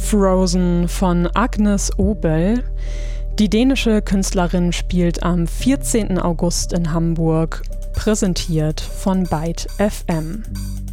Frozen von Agnes Obel. Die dänische Künstlerin spielt am 14. August in Hamburg, präsentiert von Byte FM.